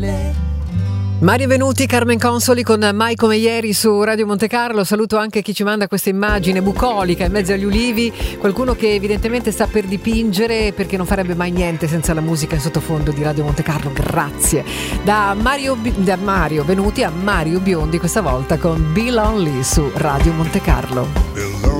Mario Venuti, Carmen Consoli con Mai come ieri su Radio Monte Carlo. Saluto anche chi ci manda questa immagine bucolica in mezzo agli ulivi, qualcuno che evidentemente sta per dipingere perché non farebbe mai niente senza la musica in sottofondo di Radio Monte Carlo. Grazie. Da Mario Venuti a Mario Biondi, questa volta con Be Lonely su Radio Monte Carlo.